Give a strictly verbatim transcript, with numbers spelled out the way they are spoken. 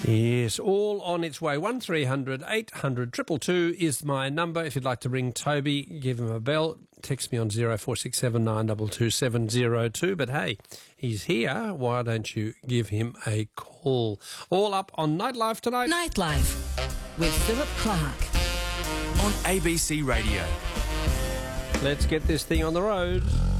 Yes, all on its way. one three hundred eight hundred two two two is my number. If you'd like to ring Toby, give him a bell. Text me on zero four six seven nine two two seven zero two. But hey, he's here. Why don't you give him a call? All up on Nightlife tonight. Nightlife with Philip Clark on A B C Radio. Let's get this thing on the road.